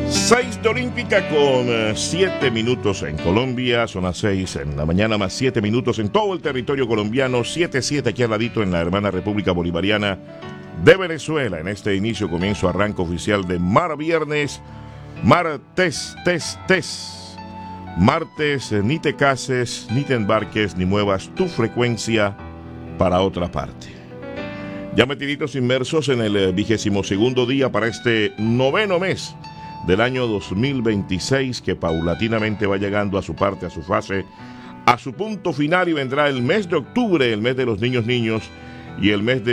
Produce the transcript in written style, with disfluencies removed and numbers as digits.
6 de Olímpica con 7 minutos en Colombia. Son las 6 en la mañana más 7 minutos en todo el territorio colombiano. 7-7 aquí al ladito en la hermana República Bolivariana de Venezuela. En este comienzo, arranque oficial de Mar Viernes. Martes, Martes, ni te cases, ni te embarques, ni muevas tu frecuencia para otra parte. Ya metiditos inmersos en el 22º día para este noveno mes del año 2026, que paulatinamente va llegando a su parte, a su fase, a su punto final, y vendrá el mes de octubre, el mes de los niños y el mes de